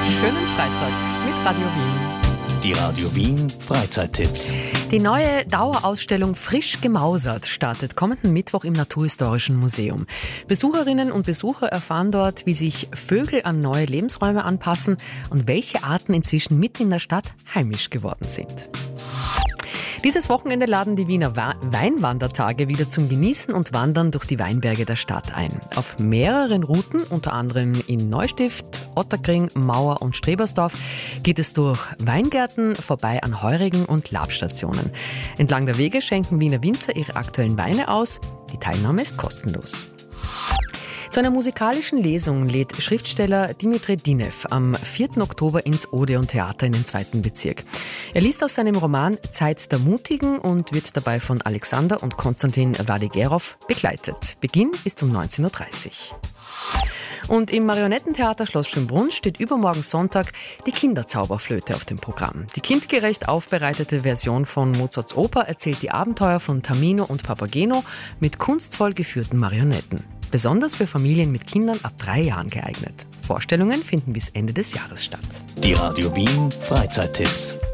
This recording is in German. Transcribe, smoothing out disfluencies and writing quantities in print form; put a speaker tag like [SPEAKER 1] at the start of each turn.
[SPEAKER 1] Schönen Freitag mit Radio Wien.
[SPEAKER 2] Die Radio Wien Freizeittipps.
[SPEAKER 1] Die neue Dauerausstellung Frisch gemausert startet kommenden Mittwoch im Naturhistorischen Museum. Besucherinnen und Besucher erfahren dort, wie sich Vögel an neue Lebensräume anpassen und welche Arten inzwischen mitten in der Stadt heimisch geworden sind. Dieses Wochenende laden die Wiener Weinwandertage wieder zum Genießen und Wandern durch die Weinberge der Stadt ein. Auf mehreren Routen, unter anderem in Neustift, Otterkring, Mauer und Strebersdorf, geht es durch Weingärten, vorbei an Heurigen und Labstationen. Entlang der Wege schenken Wiener Winzer ihre aktuellen Weine aus. Die Teilnahme ist kostenlos. Zu einer musikalischen Lesung lädt Schriftsteller Dimitri Dinev am 4. Oktober ins Odeon-Theater in den 2. Bezirk. Er liest aus seinem Roman Zeit der Mutigen und wird dabei von Alexander und Konstantin Wadigerov begleitet. Beginn ist um 19.30 Uhr. Und im Marionettentheater Schloss Schönbrunn steht übermorgen Sonntag die Kinderzauberflöte auf dem Programm. Die kindgerecht aufbereitete Version von Mozarts Oper erzählt die Abenteuer von Tamino und Papageno mit kunstvoll geführten Marionetten. Besonders für Familien mit Kindern ab 3 Jahren geeignet. Vorstellungen finden bis Ende des Jahres statt.
[SPEAKER 2] Die Radio Wien Freizeittipps.